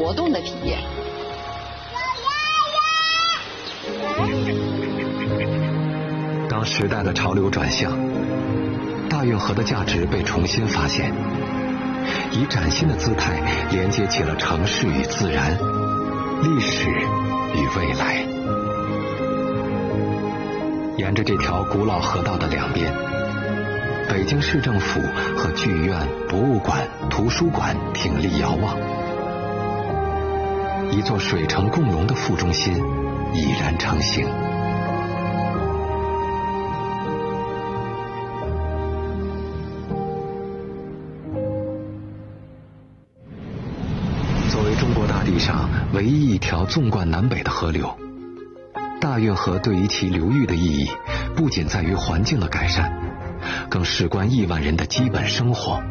活动的体验。 当时代的潮流转向，大运河的价值被重新发现，以崭新的姿态连接起了城市与自然、历史与未来。沿着这条古老河道的两边，北京市政府和剧院、博物馆、图书馆挺立遥望，一座水城共荣的副中心已然成型。作为中国大地上唯一一条纵贯南北的河流，大运河对于其流域的意义不仅在于环境的改善，更事关亿万人的基本生活。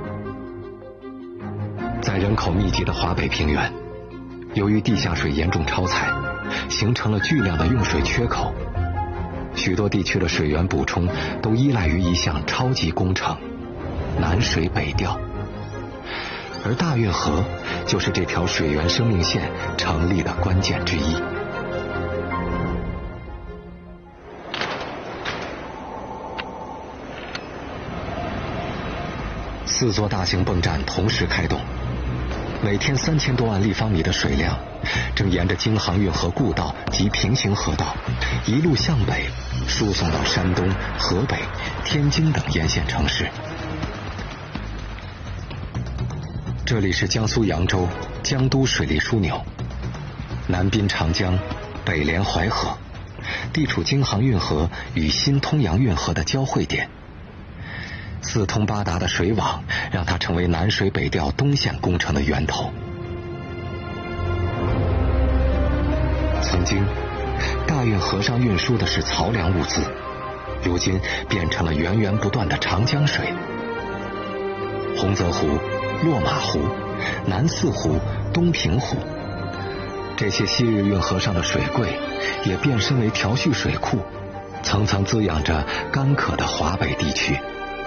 在人口密集的华北平原，由于地下水严重超采，形成了巨量的用水缺口，许多地区的水源补充都依赖于一项超级工程——南水北调。而大运河就是这条水源生命线成立的关键之一。4座大型泵站同时开动，每天3000多万立方米的水量正沿着京杭运河故道及平行河道一路向北输送到山东、河北、天津等沿线城市。这里是江苏扬州江都水利枢纽，南滨长江，北连淮河，地处京杭运河与新通阳运河的交汇点。四通八达的水网让它成为南水北调东线工程的源头。曾经，大运河上运输的是漕粮物资，如今变成了源源不断的长江水。洪泽湖、落马湖、南四湖、东平湖，这些昔日运河上的水柜也变身为调蓄水库，层层滋养着干渴的华北地区。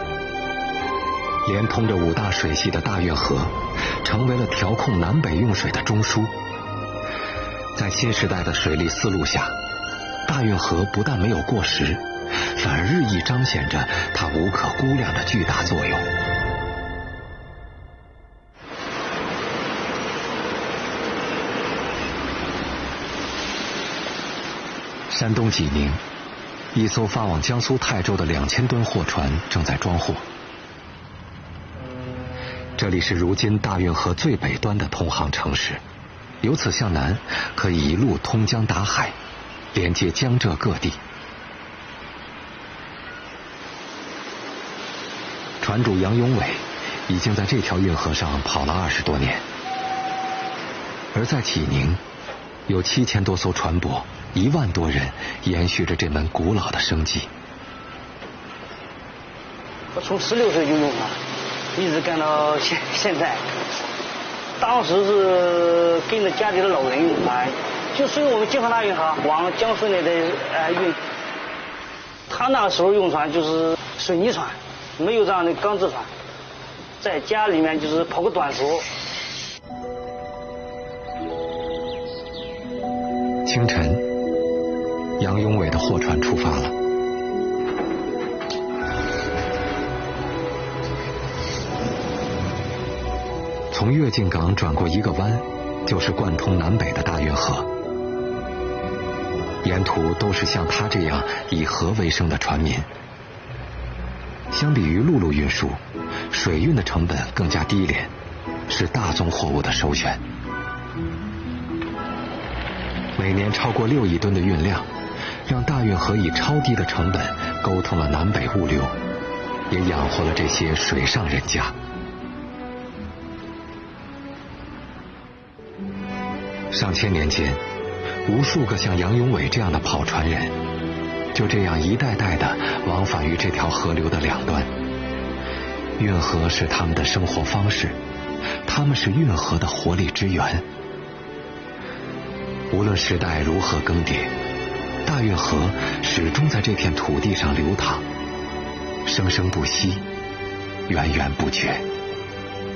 连通着5大水系的大运河成为了调控南北用水的中枢。在新时代的水利思路下，大运河不但没有过时，反而日益彰显着它无可估量的巨大作用。山东济宁，一艘发往江苏泰州的2000吨货船正在装货。这里是如今大运河最北端的通航城市，由此向南可以一路通江达海，连接江浙各地。船主杨永伟已经在这条运河上跑了20多年，而在济宁，有7000多艘船舶，1万多人延续着这门古老的生计。 我从16岁就用了，一直干到现在。当时是跟着家里的老人用船，就随我们京杭大运河往江苏那的运。他那个时候用船就是水泥船，没有这样的钢制船，在家里面就是跑个短途。 清晨，杨永伟的货船出发了。从越境港转过一个弯，就是贯通南北的大运河。沿途都是像他这样以河为生的船民。相比于陆路运输，水运的成本更加低廉，是大宗货物的首选。每年超过6亿吨的运量，让大运河以超低的成本沟通了南北物流，也养活了这些水上人家。上千年间，无数个像杨永伟这样的跑船人，就这样一代代的往返于这条河流的两端。运河是他们的生活方式，他们是运河的活力之源。无论时代如何更迭，大运河始终在这片土地上流淌，生生不息，源源不绝。